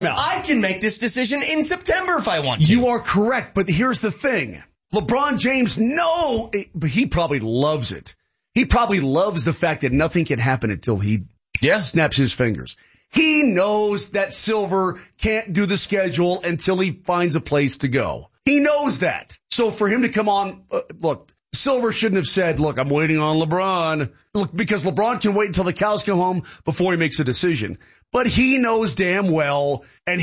No. I can make this decision in September if I want to. You are correct, but here's the thing. LeBron James, but he probably loves it. He probably loves the fact that nothing can happen until he snaps his fingers. He knows that Silver can't do the schedule until he finds a place to go. He knows that. So for him to come on, look, Silver shouldn't have said, look, I'm waiting on LeBron. Look, because LeBron can wait until the cows come home before he makes a decision. But he knows damn well, and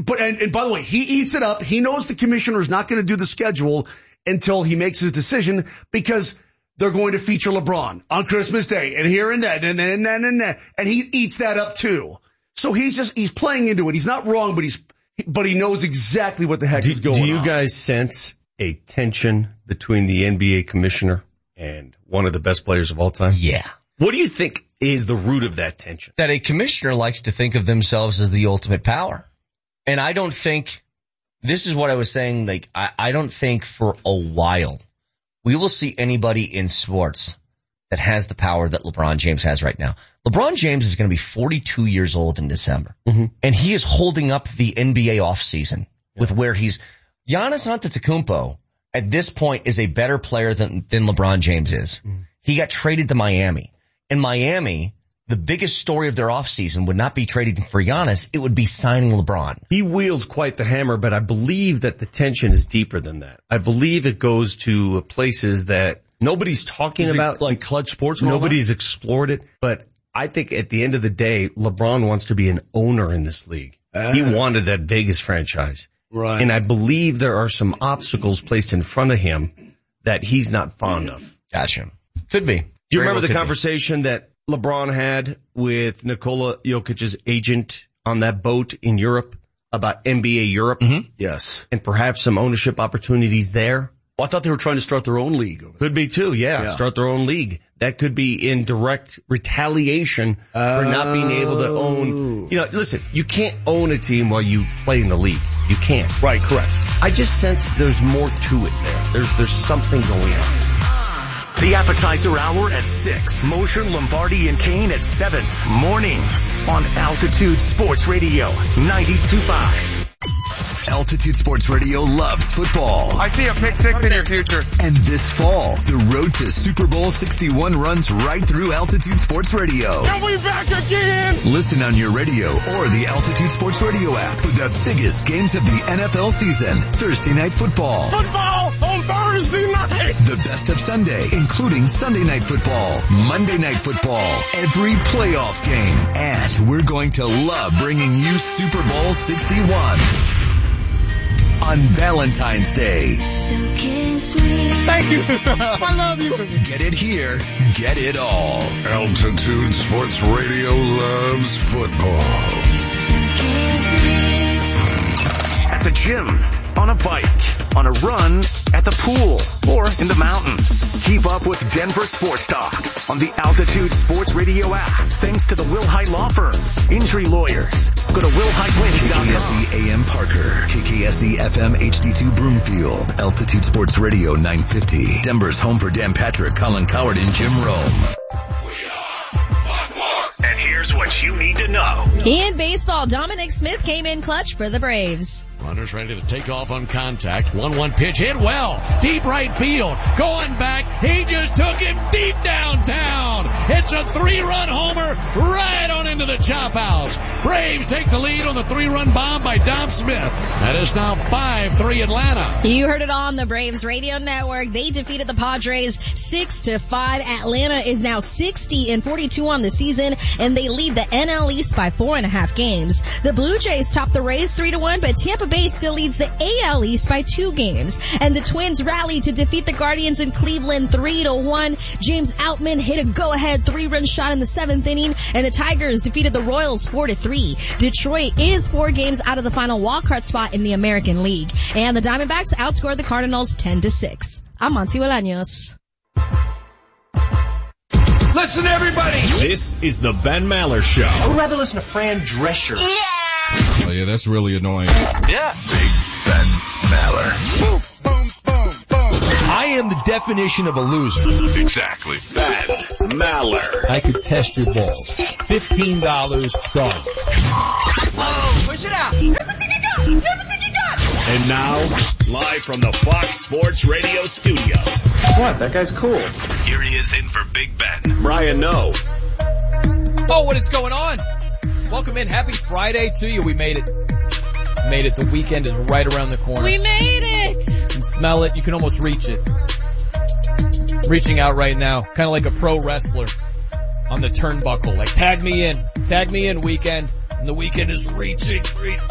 by the way, he eats it up. He knows the commissioner is not going to do the schedule until he makes his decision because they're going to feature LeBron on Christmas Day and here and that and that. And he eats that up too. So he's playing into it. He's not wrong, but he knows exactly what the heck is going on. Do you guys sense a tension between the NBA commissioner and one of the best players of all time? Yeah. What do you think is the root of that tension? That a commissioner likes to think of themselves as the ultimate power. And I don't think, this is what I was saying, like, I don't think for a while we will see anybody in sports that has the power that LeBron James has right now. LeBron James is going to be 42 years old in December. Mm-hmm. And he is holding up the NBA offseason with where Giannis Antetokounmpo at this point is a better player than LeBron James is. Mm-hmm. He got traded to Miami. In Miami, the biggest story of their offseason would not be trading for Giannis. It would be signing LeBron. He wields quite the hammer, but I believe that the tension is deeper than that. I believe it goes to places that nobody's talking about. Like Clutch Sports? Nobody's explored it. But I think at the end of the day, LeBron wants to be an owner in this league. He wanted that Vegas franchise. Right. And I believe there are some obstacles placed in front of him that he's not fond of. Gotcha. Could be. Do you remember the conversation that LeBron had with Nikola Jokic's agent on that boat in Europe about NBA Europe? Mm-hmm. Yes. And perhaps some ownership opportunities there? Well, I thought they were trying to start their own league. Could be too, yeah. Start their own league. That could be in direct retaliation for not being able to own. Listen, you can't own a team while you play in the league. You can't. Right, correct. I just sense there's more to it there. There's something going on. The appetizer hour at 6. Mosher, Lombardi, and Kane at 7. Mornings on Altitude Sports Radio 92.5. Altitude Sports Radio loves football. I see a pick six in your future. And this fall, the road to Super Bowl 61 runs right through Altitude Sports Radio. And we back again! Listen on your radio or the Altitude Sports Radio app for the biggest games of the NFL season. Thursday Night Football. Football on Thursday night! The best of Sunday, including Sunday Night Football, Monday Night Football, every playoff game. And we're going to love bringing you Super Bowl 61. On Valentine's Day. Thank you. I love you. Get it here. Get it all. Altitude Sports Radio loves football. At the gym, on a bike, on a run, at the pool, or in the mountains. Keep up with Denver Sports Talk on the Altitude Sports Radio app. Thanks to the Will Hite Law Firm. Injury lawyers. Go to willhitewins.com. KKSE AM Parker. KKSE FM HD2 Broomfield. Altitude Sports Radio 950. Denver's home for Dan Patrick, Colin Coward, and Jim Rome. And here's what you need to know. In baseball, Dominic Smith came in clutch for the Braves. Runners ready to take off on contact. 1-1 pitch hit well. Deep right field. Going back. He just took him deep downtown. It's a 3-run homer right on into the chop house. Braves take the lead on the 3-run bomb by Dom Smith. That is now 5-3 Atlanta. You heard it on the Braves radio network. They defeated the Padres 6-5. Atlanta is now 60-42 on the season, and they lead the NL East by 4.5 games. The Blue Jays top the Rays 3-1, but Tampa Bay still leads the AL East by 2 games. And the Twins rallied to defeat the Guardians in Cleveland 3-1. James Outman hit a go-ahead 3-run shot in the 7th inning, and the Tigers defeated the Royals 4-3. Detroit is 4 games out of the final wildcard spot in the American League. And the Diamondbacks outscored the Cardinals 10-6. I'm Monty Bolaños. Listen, everybody. This is the Ben Maller Show. I would rather listen to Fran Drescher. Yeah! Oh, yeah, that's really annoying. Yeah. Big Ben Maller. Boom, boom, boom, boom. I am the definition of a loser. Exactly. Ben Maller. I could test your balls. $15 done. Oh, push it out. Everything you got. Everything you got. And now, live from the Fox Sports Radio studios. What? That guy's cool. Here he is in for Big Ben. Brian Noe. Oh, what is going on? Welcome in. Happy Friday to you. We made it. Made it. The weekend is right around the corner. We made it. You can smell it. You can almost reach it. Reaching out right now. Kind of like a pro wrestler on the turnbuckle. Like, tag me in. Tag me in, weekend. And the weekend is reaching.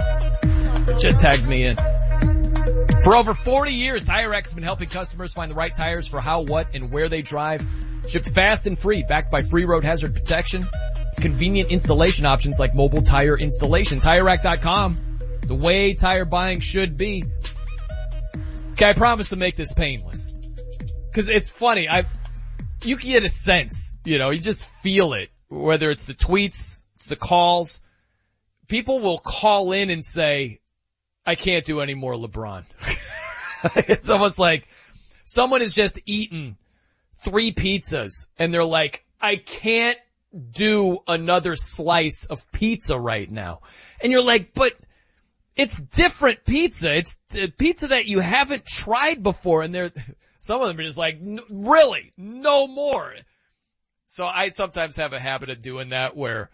Just tag me in. For over 40 years, TireX has been helping customers find the right tires for how, what, and where they drive. Shipped fast and free, backed by free road hazard protection. Convenient installation options like mobile tire installation. TireRack.com. The way tire buying should be. Okay, I promise to make this painless. Cause it's funny, you can get a sense, you just feel it. Whether it's the tweets, it's the calls. People will call in and say, I can't do any more LeBron. It's almost like someone has just eaten 3 pizzas and they're like, I can't do another slice of pizza right now. And you're like, but it's different pizza. It's pizza that you haven't tried before. And some of them are just like, really? No more. So I sometimes have a habit of doing that where,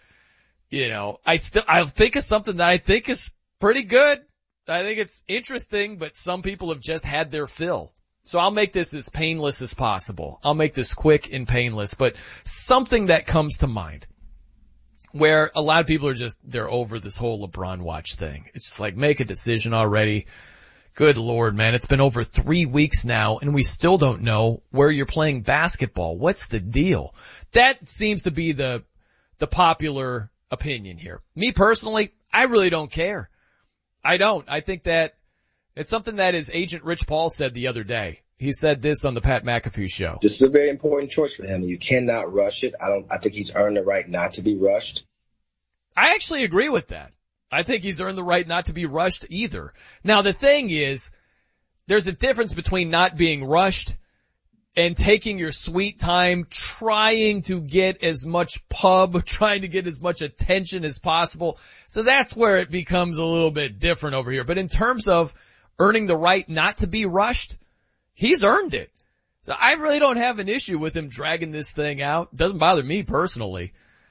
I'll think of something that I think is pretty good. I think it's interesting, but some people have just had their fill. So I'll make this as painless as possible. I'll make this quick and painless, but something that comes to mind where a lot of people are they're over this whole LeBron watch thing. It's just like, make a decision already. Good Lord, man. It's been over 3 weeks now and we still don't know where you're playing basketball. What's the deal? That seems to be the popular opinion here. Me personally, I really don't care. I don't. I think that it's something that his agent Rich Paul said the other day. He said this on the Pat McAfee show. This is a very important choice for him. You cannot rush it. I think he's earned the right not to be rushed. I actually agree with that. I think he's earned the right not to be rushed either. Now the thing is, there's a difference between not being rushed and taking your sweet time, trying to get as much pub, trying to get as much attention as possible. So that's where it becomes a little bit different over here. But in terms of earning the right not to be rushed, he's earned it. So I really don't have an issue with him dragging this thing out. It doesn't bother me personally.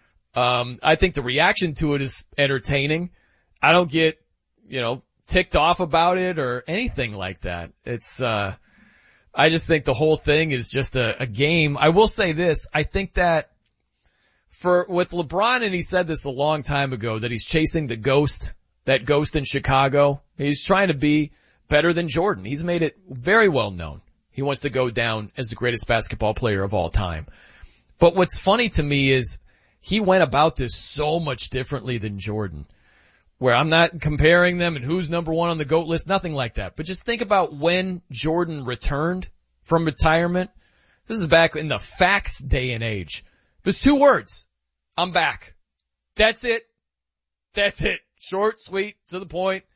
I think the reaction to it is entertaining. I don't get, ticked off about it or anything like that. It's, I just think the whole thing is just a game. I will say this. I think that with LeBron, and he said this a long time ago, that he's chasing that ghost in Chicago. He's trying to be better than Jordan. He's made it very well known. He wants to go down as the greatest basketball player of all time. But what's funny to me is he went about this so much differently than Jordan, where I'm not comparing them and who's number one on the GOAT list, nothing like that. But just think about when Jordan returned from retirement. This is back in the fax day and age. There's 2 words. I'm back. That's it. That's it. Short, sweet, to the point.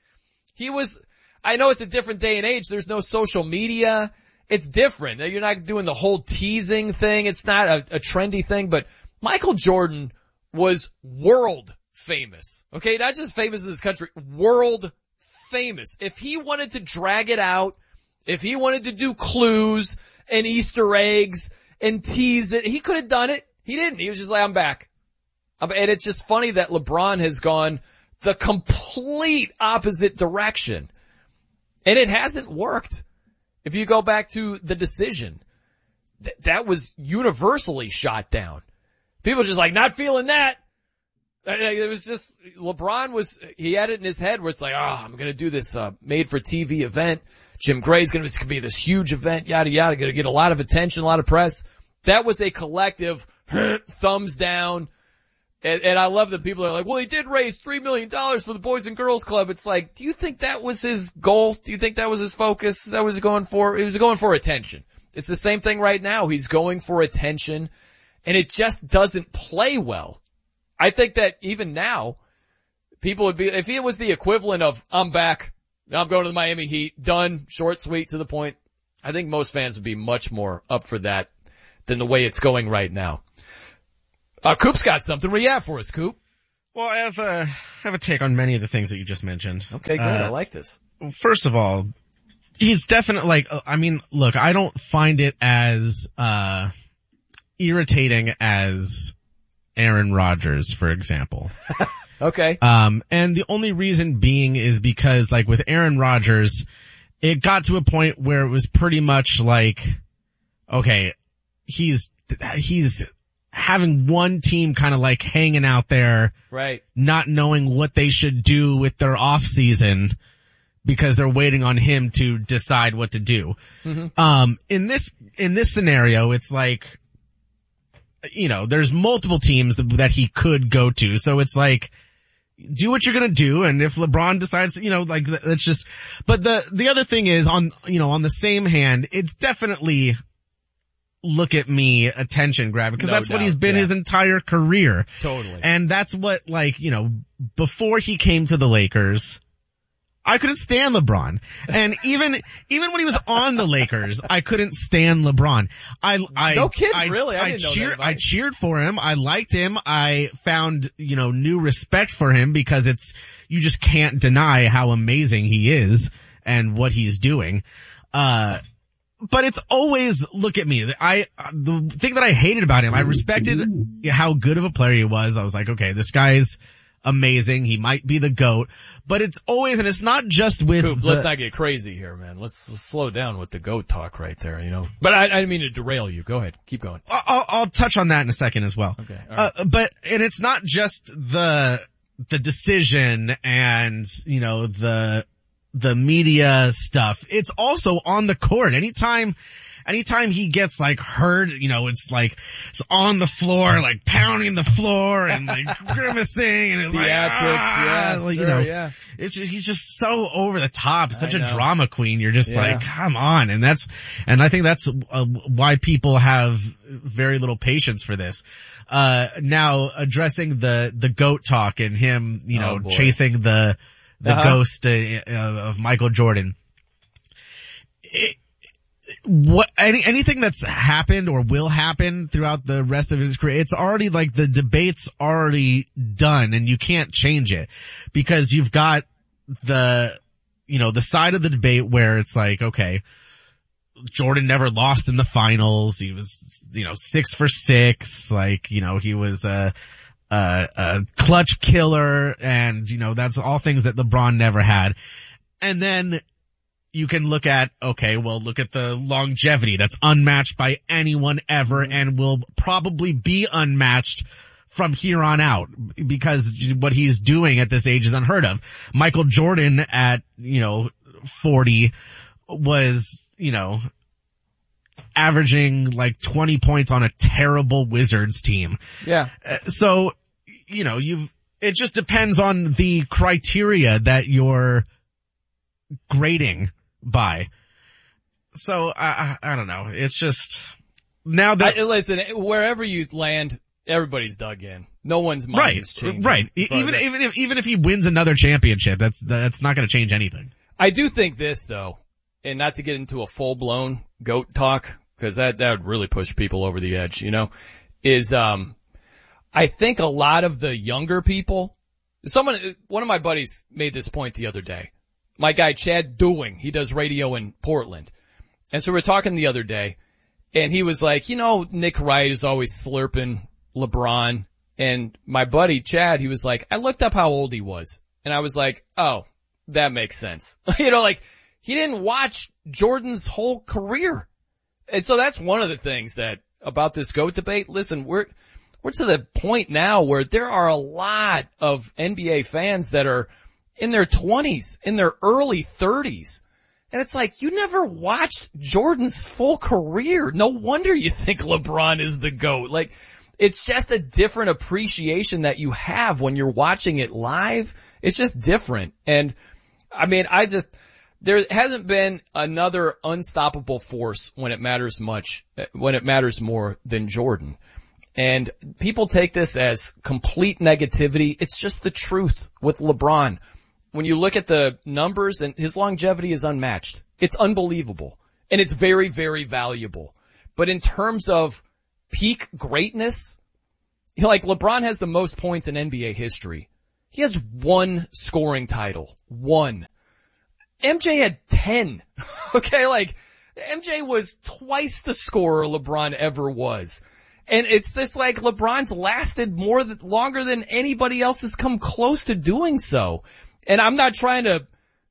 I know it's a different day and age. There's no social media. It's different. You're not doing the whole teasing thing. It's not a trendy thing, but Michael Jordan was world famous. Okay, not just famous in this country, world famous. If he wanted to drag it out, if he wanted to do clues and Easter eggs and tease it, he could have done it. He didn't. He was just like, I'm back. And it's just funny that LeBron has gone the complete opposite direction. And it hasn't worked. If you go back to the decision, that was universally shot down. People just like, not feeling that. It was just, he had it in his head where it's like, I'm going to do this, made for TV event. Jim Gray's going to be this huge event, yada, yada, going to get a lot of attention, a lot of press. That was a collective thumbs down. And I love that people are like, well, he did raise $3 million for the Boys and Girls Club. It's like, do you think that was his goal? Do you think that was his focus? Is that what he was going for? He was going for attention. It's the same thing right now. He's going for attention, and it just doesn't play well. I think that even now, people would be, if it was the equivalent of, I'm back, I'm going to the Miami Heat, done, short, sweet, to the point, I think most fans would be much more up for that than the way it's going right now. Coop's got something. What do you have for us, Coop? Well, I have a take on many of the things that you just mentioned. Okay, good. I like this. First of all, he's definitely look, I don't find it as irritating as Aaron Rodgers, for example. Okay. And the only reason being is because, like, with Aaron Rodgers, it got to a point where it was pretty much like, okay, he's having one team kind of like hanging out there, right, not knowing what they should do with their off season because they're waiting on him to decide what to do. Mm-hmm. In this scenario, it's like, you know, there's multiple teams that he could go to. So it's like, do what you're going to do. And if LeBron decides, you know, like, that's just, but the other thing is on the same hand, it's definitely look at me attention grab because that's what he's been his entire career. Totally. And that's what, like, you know, before he came to the Lakers, I couldn't stand LeBron. And even when he was on the Lakers, I couldn't stand LeBron. No kidding, really? I didn't know that. I cheered for him. I liked him. I found, you know, new respect for him because you just can't deny how amazing he is and what he's doing. But it's always, look at me. The thing that I hated about him, I respected how good of a player he was. I was like, okay, this guy's amazing. He might be the GOAT, but it's always, and it's not just with Coop, let's not get crazy here, man. Let's slow down with the GOAT talk right there, you know. But I didn't mean to derail you. Go ahead. Keep going. I'll touch on that in a second as well. Okay. All right. But it's not just the decision and, you know, the media stuff. It's also on the court. Anytime he gets like hurt, you know, it's like, it's on the floor, like pounding the floor and like grimacing and it's he's just so over the top, such a drama queen. You're just like, come on. And I think that's why people have very little patience for this. Now addressing the GOAT talk and him, you know, chasing the ghost of Michael Jordan. Anything that's happened or will happen throughout the rest of his career, it's already like the debate's already done and you can't change it because you've got the side of the debate where it's like, okay, Jordan never lost in the finals. He was, 6 for 6. Like, he was a clutch killer and, that's all things that LeBron never had. And then you can look at, look at the longevity that's unmatched by anyone ever and will probably be unmatched from here on out because what he's doing at this age is unheard of. Michael Jordan at, 40 was, averaging like 20 points on a terrible Wizards team. Yeah. So, it just depends on the criteria that you're grading by. So I don't know. It's just now that listen, wherever you land, everybody's dug in. No one's mind is changing. Right. Even if he wins another championship, that's not going to change anything. I do think this though, and not to get into a full blown GOAT talk because that would really push people over the edge. Is I think a lot of the younger people. One of my buddies made this point the other day. My guy, Chad Dewing, he does radio in Portland. And so we're talking the other day and he was like, Nick Wright is always slurping LeBron. And my buddy, Chad, he was like, I looked up how old he was. And I was like, oh, that makes sense. Like he didn't watch Jordan's whole career. And so that's one of the things that about this GOAT debate. Listen, we're to the point now where there are a lot of NBA fans that are in their 20s, in their early 30s. And it's like, you never watched Jordan's full career. No wonder you think LeBron is the GOAT. Like, it's just a different appreciation that you have when you're watching it live. It's just different. And, I mean, there hasn't been another unstoppable force when it matters more than Jordan. And people take this as complete negativity. It's just the truth with LeBron. When you look at the numbers and his longevity is unmatched. It's unbelievable. And it's very, very valuable. But in terms of peak greatness, Like LeBron has the most points in NBA history. He has 1 scoring title. 1. MJ had 10. Okay, like MJ was twice the scorer LeBron ever was. And it's just like LeBron's lasted longer than anybody else has come close to doing so. And I'm not trying to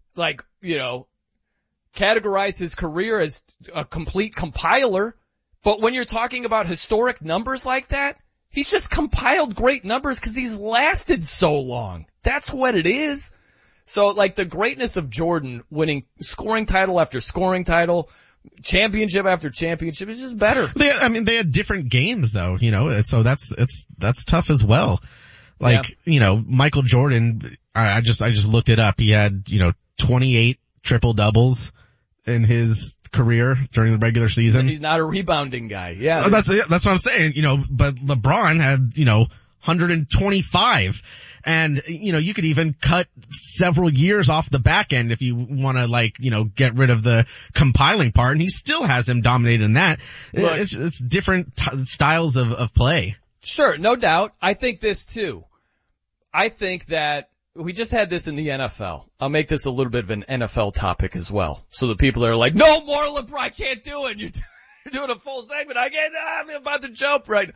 categorize his career as a complete compiler, but when you're talking about historic numbers like that, he's just compiled great numbers because he's lasted so long. That's what it is. So like the greatness of Jordan winning scoring title after scoring title, championship after championship is just better. They had different games though, so that's tough as well. Like, Michael Jordan, I just looked it up. He had, 28 triple doubles in his career during the regular season. And he's not a rebounding guy. Yeah. Oh, that's what I'm saying, but LeBron had, 125. And, you could even cut several years off the back end if you want to get rid of the compiling part, and he still has him dominated in that. Look, it's different styles of play. Sure, no doubt. I think this too. I think that we just had this in the NFL. I'll make this a little bit of an NFL topic as well. So the people are like, no more LeBron, I can't do it. You're doing a full segment. I'm about to jump right.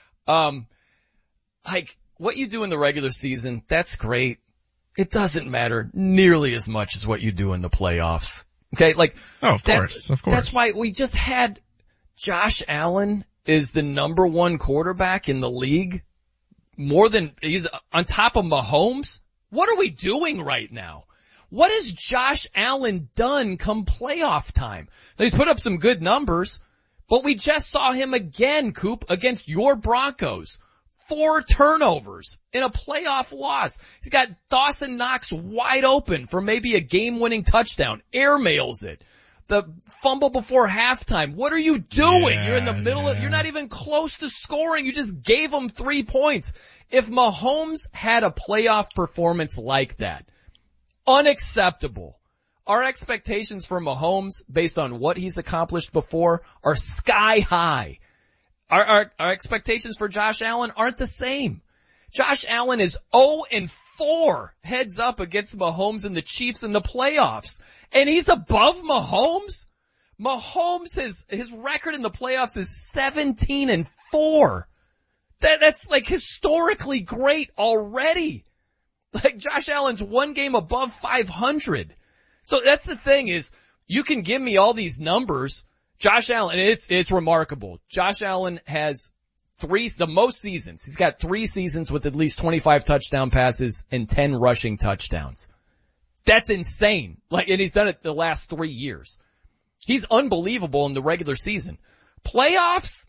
Like what you do in the regular season, that's great. It doesn't matter nearly as much as what you do in the playoffs. Okay. Of course. That's why we just had Josh Allen is the number 1 quarterback in the league. He's on top of Mahomes. What are we doing right now? What has Josh Allen done come playoff time? Now, he's put up some good numbers, but we just saw him again, Coop, against your Broncos. 4 turnovers in a playoff loss. He's got Dawson Knox wide open for maybe a game-winning touchdown. Airmails it. The fumble before halftime. What are you doing? You're in the middle of, you're not even close to scoring. You just gave him 3 points. If Mahomes had a playoff performance like that, unacceptable. Our expectations for Mahomes based on what he's accomplished before are sky high. Our expectations for Josh Allen aren't the same. Josh Allen is 0-4 heads up against Mahomes and the Chiefs in the playoffs. And he's above Mahomes? Mahomes, his record in the playoffs is 17-4. That's like historically great already. Like Josh Allen's 1 game above 500. So that's the thing is, you can give me all these numbers. Josh Allen, it's remarkable. Josh Allen has the most seasons. He's got 3 seasons with at least 25 touchdown passes and 10 rushing touchdowns. That's insane. And he's done it the last 3 years. He's unbelievable in the regular season. Playoffs?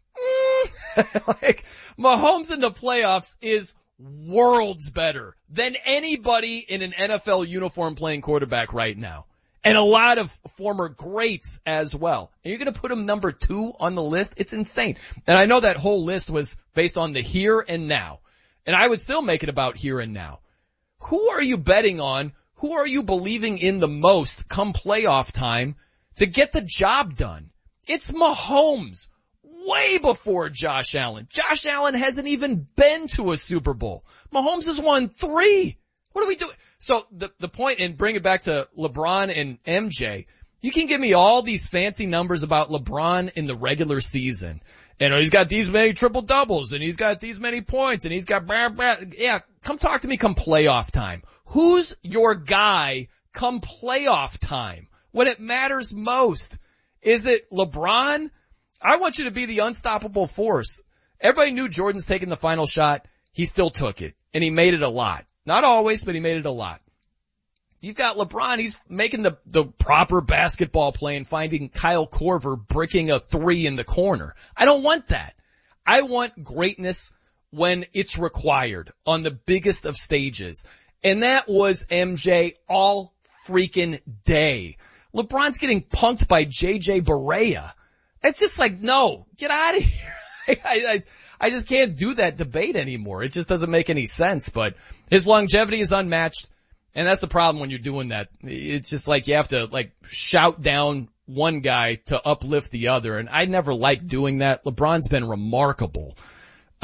Mahomes in the playoffs is worlds better than anybody in an NFL uniform playing quarterback right now. And a lot of former greats as well. And you're going to put him number 2 on the list? It's insane. And I know that whole list was based on the here and now. And I would still make it about here and now. Who are you betting on? Who are you believing in the most come playoff time to get the job done? It's Mahomes. Way before Josh Allen. Josh Allen hasn't even been to a Super Bowl. Mahomes has won 3. What are we doing? So the point, and bring it back to LeBron and MJ, you can give me all these fancy numbers about LeBron in the regular season. And he's got these many triple doubles, and he's got these many points, and he's got blah, blah. Yeah, come talk to me come playoff time. Who's your guy come playoff time when it matters most? Is it LeBron? I want you to be the unstoppable force. Everybody knew Jordan's taking the final shot. He still took it, and he made it a lot. Not always, but he made it a lot. You've got LeBron. He's making the proper basketball play and finding Kyle Korver bricking a 3 in the corner. I don't want that. I want greatness when it's required on the biggest of stages. And that was MJ all freaking day. LeBron's getting punked by JJ Barea. It's just like, no, get out of here. I just can't do that debate anymore. It just doesn't make any sense, but his longevity is unmatched. And that's the problem when you're doing that. It's just like you have to shout down one guy to uplift the other. And I never liked doing that. LeBron's been remarkable.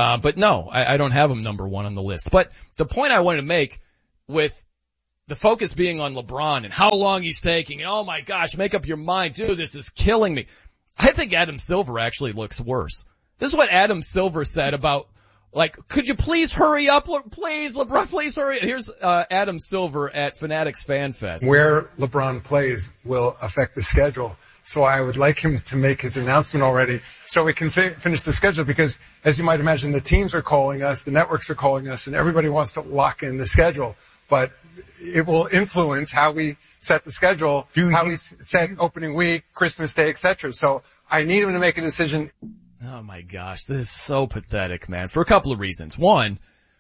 But no, I don't have him number one on the list. But the point I wanted to make with the focus being on LeBron and how long he's taking, and oh my gosh, make up your mind, dude, this is killing me. I think Adam Silver actually looks worse. This is what Adam Silver said about, like, could you please hurry up? Please, LeBron, please hurry. Here's Adam Silver at Fanatics Fan Fest. Where LeBron plays will affect the schedule. So I would like him to make his announcement already so we can finish the schedule, because as you might imagine, the teams are calling us, the networks are calling us, and everybody wants to lock in the schedule. But it will influence how we set the schedule, how we set opening week, Christmas Day, etc. So I need him to make a decision. Oh my gosh, this is so pathetic, man, for a couple of reasons. One,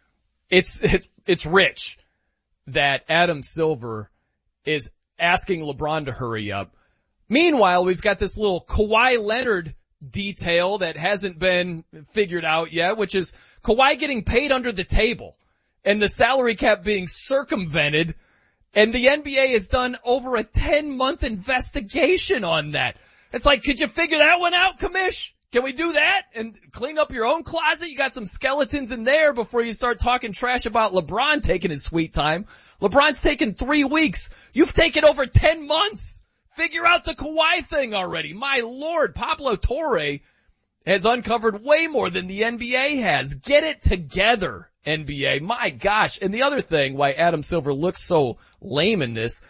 it's rich that Adam Silver is asking LeBron to hurry up. Meanwhile, we've got this little Kawhi Leonard detail that hasn't been figured out yet, which is Kawhi getting paid under the table and the salary cap being circumvented, and the NBA has done over a 10-month investigation on that. It's like, could you figure that one out, Commish? Can we do that and clean up your own closet? You got some skeletons in there before you start talking trash about LeBron taking his sweet time. LeBron's taken 3 weeks. You've taken over 10 months. Figure out the Kawhi thing already. My Lord, Pablo Torre has uncovered way more than the NBA has. Get it together, NBA. My gosh. And the other thing why Adam Silver looks so lame in this,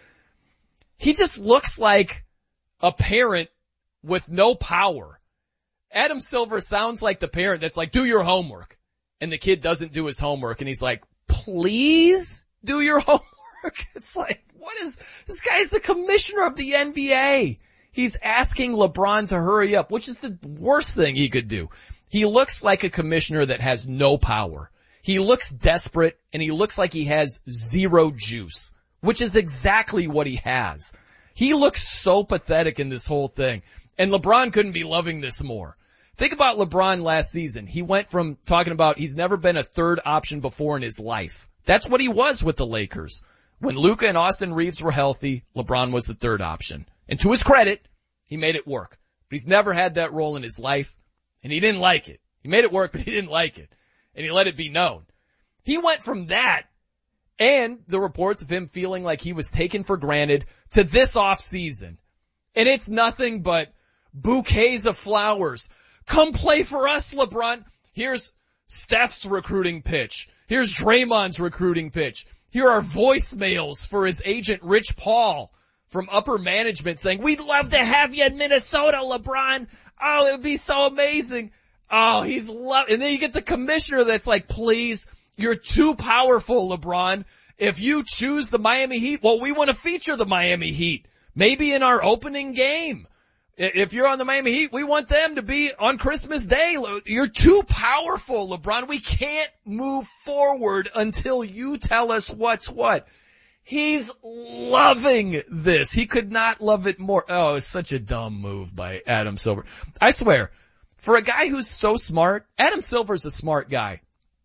he just looks like a parent with no power. Adam Silver sounds like the parent that's like, do your homework. And the kid doesn't do his homework. And he's like, please do your homework. It's like, what is, this guy's the commissioner of the NBA. He's asking LeBron to hurry up, which is the worst thing he could do. He looks like a commissioner that has no power. He looks desperate, and he looks like he has zero juice, which is exactly what he has. He looks so pathetic in this whole thing. And LeBron couldn't be loving this more. Think about LeBron last season. He went from talking about he's never been a third option before in his life. That's what he was with the Lakers. When Luka and Austin Reeves were healthy, LeBron was the third option. And to his credit, he made it work. But he's never had that role in his life, and he didn't like it. He made it work, but he didn't like it. And he let it be known. He went from that and the reports of him feeling like he was taken for granted to this off season. And it's nothing but bouquets of flowers. Come play for us, LeBron. Here's Steph's recruiting pitch. Here's Draymond's recruiting pitch. Here are voicemails for his agent, Rich Paul, from upper management saying, we'd love to have you in Minnesota, LeBron. Oh, it would be so amazing. Oh, and then you get the commissioner that's like, please, you're too powerful, LeBron. If you choose the Miami Heat, well, we want to feature the Miami Heat. Maybe in our opening game. If you're on the Miami Heat, we want them to be on Christmas Day. You're too powerful, LeBron. We can't move forward until you tell us what's what. He's loving this. He could not love it more. Oh, it's such a dumb move by Adam Silver. I swear, for a guy who's so smart, Adam Silver's a smart guy.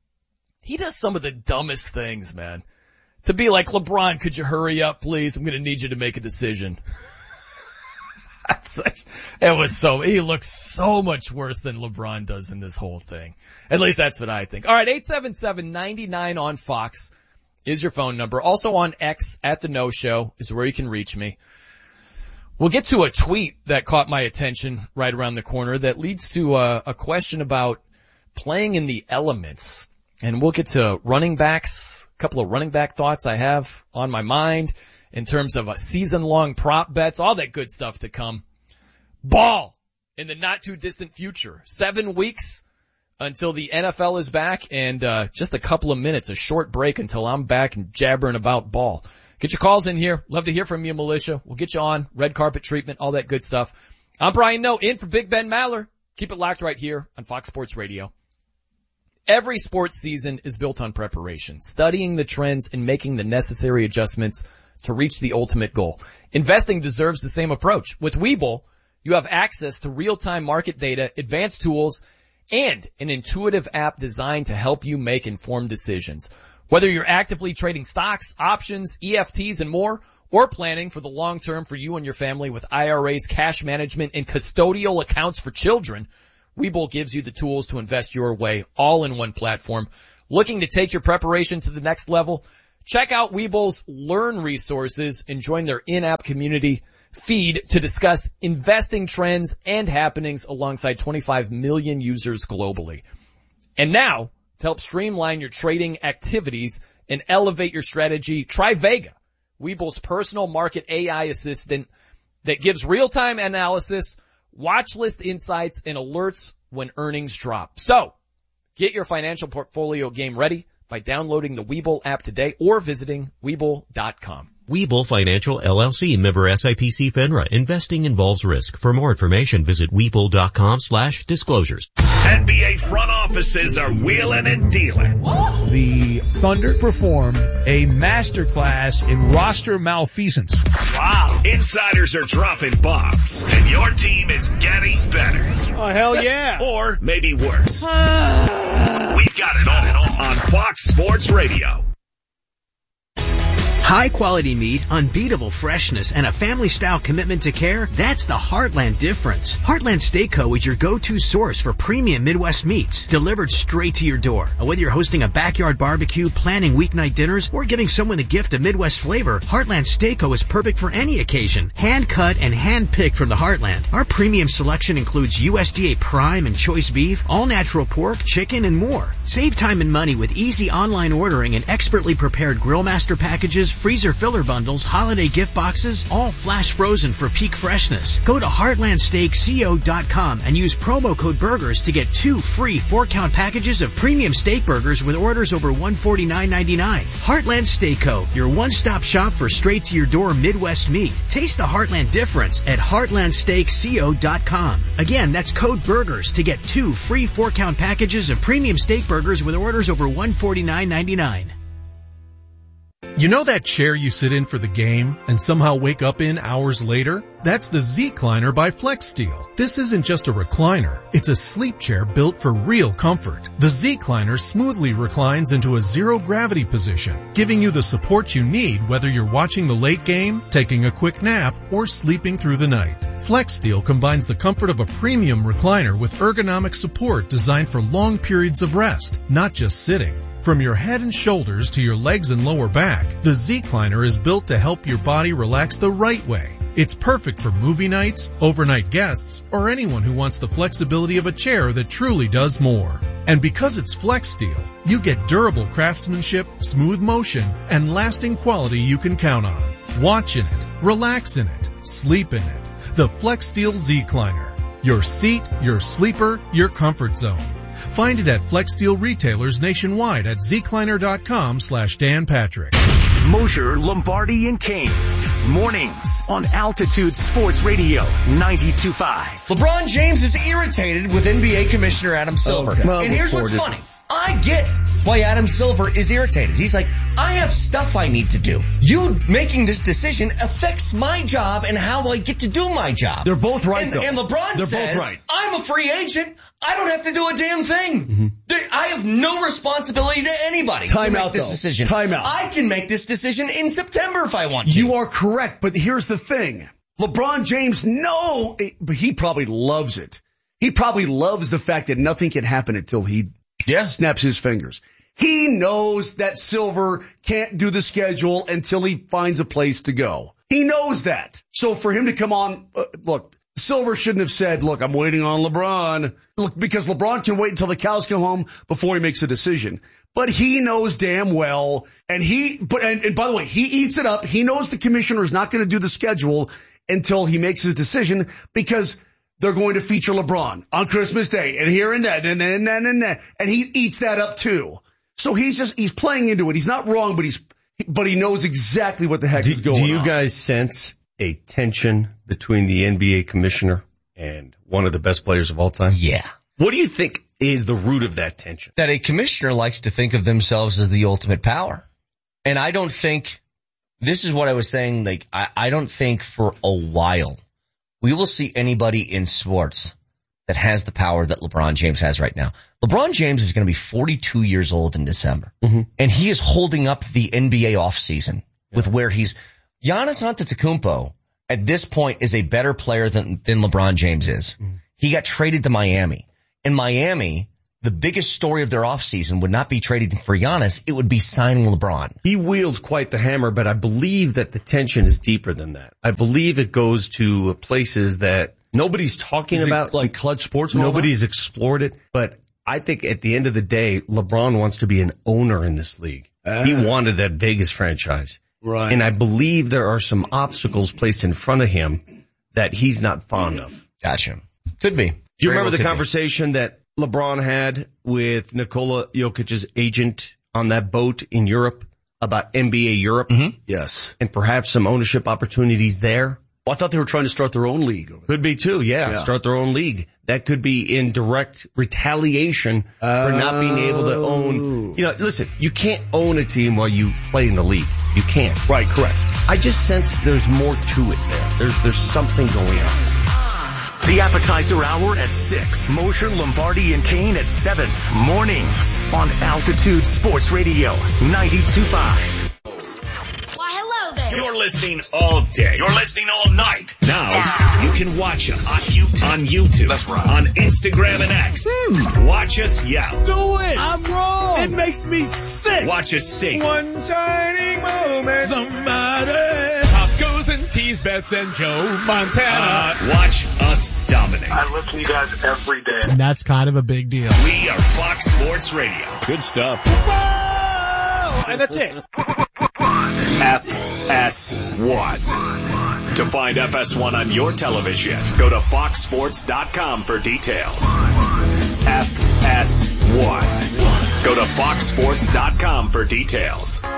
He does some of the dumbest things, man. To be like, LeBron, could you hurry up, please? I'm going to need you to make a decision. He looks so much worse than LeBron does in this whole thing. At least that's what I think. All right, 877-99 on Fox is your phone number. Also on X at The No Show is where you can reach me. We'll get to a tweet that caught my attention right around the corner that leads to a question about playing in the elements. And we'll get to running backs, a couple of running back thoughts I have on my mind in terms of a season-long prop bets, all that good stuff to come. Ball in the not-too-distant future. 7 weeks until the NFL is back, and just a couple of minutes, a short break until I'm back and jabbering about ball. Get your calls in here. Love to hear from you, Militia. We'll get you on. Red carpet treatment, all that good stuff. I'm Brian Noe, in for Big Ben Maller. Keep it locked right here on Fox Sports Radio. Every sports season is built on preparation, studying the trends and making the necessary adjustments to reach the ultimate goal. Investing deserves the same approach. With Webull, you have access to real-time market data, advanced tools, and an intuitive app designed to help you make informed decisions. Whether you're actively trading stocks, options, EFTs, and more, or planning for the long term for you and your family with IRAs, cash management, and custodial accounts for children, Webull gives you the tools to invest your way, all in one platform. Looking to take your preparation to the next level? Check out Webull's Learn resources and join their in-app community feed to discuss investing trends and happenings alongside 25 million users globally. And now, to help streamline your trading activities and elevate your strategy, try Vega, Webull's personal market AI assistant that gives real-time analysis, watch list insights, and alerts when earnings drop. So, get your financial portfolio game ready by downloading the Webull app today or visiting Webull.com. Webull Financial LLC, member SIPC FINRA. Investing involves risk. For more information, visit Webull.com/disclosures. NBA front offices are wheeling and dealing. The Thunder performed a masterclass in roster malfeasance. Wow. Insiders are dropping bombs, and your team is getting better. Oh, hell yeah. Or maybe worse. We've got it all on Fox Sports Radio. High quality meat, unbeatable freshness, and a family style commitment to care, that's the Heartland difference. Heartland Steak Co. is your go-to source for premium Midwest meats, delivered straight to your door. Whether you're hosting a backyard barbecue, planning weeknight dinners, or giving someone a gift of Midwest flavor, Heartland Steak Co. is perfect for any occasion. Hand cut and hand picked from the Heartland. Our premium selection includes USDA prime and choice beef, all natural pork, chicken, and more. Save time and money with easy online ordering and expertly prepared grill master packages, freezer filler bundles, holiday gift boxes, all flash frozen for peak freshness. Go to heartlandsteakco.com and use promo code BURGERS to get 2 free 4-count packages of premium steak burgers with orders over $149.99. Heartland Steak Co., your one-stop shop for straight-to-your-door Midwest meat. Taste the Heartland difference at heartlandsteakco.com. Again, that's code BURGERS to get 2 free 4-count packages of premium steak burgers with orders over $149.99. You know that chair you sit in for the game and somehow wake up in hours later? That's the Z-Cliner by FlexSteel. This isn't just a recliner. It's a sleep chair built for real comfort. The Z-Cliner smoothly reclines into a zero-gravity position, giving you the support you need whether you're watching the late game, taking a quick nap, or sleeping through the night. FlexSteel combines the comfort of a premium recliner with ergonomic support designed for long periods of rest, not just sitting. From your head and shoulders to your legs and lower back, the Z-Cliner is built to help your body relax the right way. It's perfect for movie nights, overnight guests, or anyone who wants the flexibility of a chair that truly does more. And because it's FlexSteel, you get durable craftsmanship, smooth motion, and lasting quality you can count on. Watch in it, relax in it, sleep in it. The FlexSteel Z-Cliner. Your seat, your sleeper, your comfort zone. Find it at FlexSteel retailers nationwide at zcliner.com/Dan Patrick. Mosher, Lombardi, and Kane. Mornings on Altitude Sports Radio 92.5. LeBron James is irritated with NBA Commissioner Adam Silver. Okay. Well, and here's what's funny. I get why Adam Silver is irritated. He's like, I have stuff I need to do. You making this decision affects my job and how I get to do my job. They're both right, though. And LeBron says, both right. I'm a free agent. I don't have to do a damn thing. Mm-hmm. I have no responsibility to anybody to make this decision. Time out. I can make this decision in September if I want to. You are correct, but here's the thing. LeBron James, but he probably loves it. He probably loves the fact that nothing can happen until he snaps his fingers. He knows that Silver can't do the schedule until he finds a place to go. He knows that. So for him to come on, look, Silver shouldn't have said, look, I'm waiting on LeBron. Look, because LeBron can wait until the cows come home before he makes a decision. But he knows damn well, and by the way, he eats it up. He knows the commissioner is not going to do the schedule until he makes his decision because they're going to feature LeBron on Christmas Day and here and that and that. And he eats that up too. So he's playing into it. He's not wrong, but he knows exactly what the heck is going on. Do you guys sense a tension between the NBA commissioner and one of the best players of all time? Yeah. What do you think is the root of that tension? That a commissioner likes to think of themselves as the ultimate power. And I don't think, this is what I was saying, like, I don't think for a while we will see anybody in sports that has the power that LeBron James has right now. LeBron James is going to be 42 years old in December. Mm-hmm. And he is holding up the NBA offseason with where he's, Giannis Antetokounmpo at this point is a better player than LeBron James is. Mm-hmm. He got traded to Miami. in Miami, the biggest story of their offseason would not be trading for Giannis. It would be signing LeBron. He wields quite the hammer, but I believe that the tension is deeper than that. I believe it goes to places that nobody's talking about. Like Clutch Sports? Nobody's explored it. But I think at the end of the day, LeBron wants to be an owner in this league. He wanted that Vegas franchise. Right. And I believe there are some obstacles placed in front of him that he's not fond of. Gotcha. Could be. Do you remember the conversation that LeBron had with Nikola Jokic's agent on that boat in Europe about NBA Europe? Mm-hmm. Yes. And perhaps some ownership opportunities there? Well, I thought they were trying to start their own league. Could be too, yeah. Start their own league. That could be in direct retaliation for not being able to own. You know, listen, you can't own a team while you play in the league. You can't. Right, correct. I just sense there's more to it there. There's something going on. The appetizer hour at 6. Mosher, Lombardi, and Kane at 7. Mornings on Altitude Sports Radio 92.5. You're listening all day. You're listening all night. Now, you can watch us on YouTube. That's right. On Instagram and X. Watch us yell. Do it. I'm wrong. It makes me sick. Watch us sing. One shining moment. Somebody. Pop goes and tease Bets and Joe Montana. Watch us dominate. I listen to you guys every day. And that's kind of a big deal. We are Fox Sports Radio. Good stuff. Whoa! And that's it. FS1. To find FS1 on your television, go to foxsports.com for details. FS1. Go to foxsports.com for details.